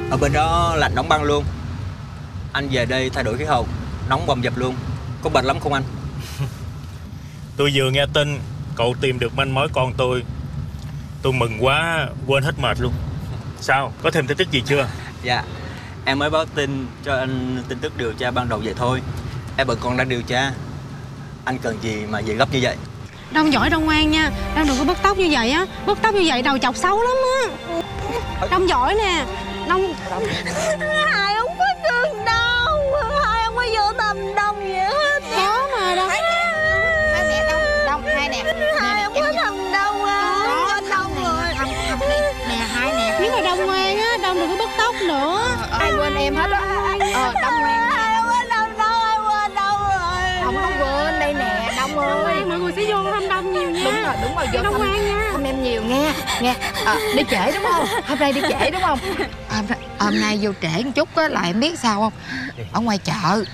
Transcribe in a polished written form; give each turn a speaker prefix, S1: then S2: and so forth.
S1: Ở bên đó lạnh đóng băng luôn. Anh về đây thay đổi khí hậu, nóng bầm dập luôn. Có bật lắm không anh?
S2: Tôi vừa nghe tin cậu tìm được manh mối con tôi mừng quá, quên hết mệt luôn. Sao, có thêm tin tức gì chưa?
S1: Dạ, em mới báo tin cho anh tin tức điều tra ban đầu vậy thôi. Em vẫn còn đang điều tra. Anh cần gì mà về gấp như vậy?
S3: Đông giỏi Đông ngoan nha. Đông đừng có bứt tóc như vậy á. Bứt tóc như vậy đầu chọc xấu lắm á. Đông giỏi nè. Đông
S4: Hai không có thương đâu. Hai không có vô tâm Đông vậy hết.
S3: có mà Đông.
S5: Hai nè, Đông, hai nè.
S4: Hai không có thầm Đông á. Có Đông rồi.
S5: Nè, hai nè.
S3: Nếu mà Đông ngoan á, Đông đừng có bứt tóc nữa.
S5: Ai quên em hết á. Đông ngoan.
S4: Hai không có Đông đâu. Ai quên đâu rồi.
S5: Không có quên đây nè, Đông ơi.
S3: Mọi người sẽ vô thăm Đông nhiều nha.
S5: Đúng rồi, vô
S3: Đông ngoan nha.
S5: thăm em nhiều nghe. Đi trễ đúng không? Hôm nay đi trễ đúng không? Hôm nay vô trễ một chút á là em biết sao không? Ở ngoài chợ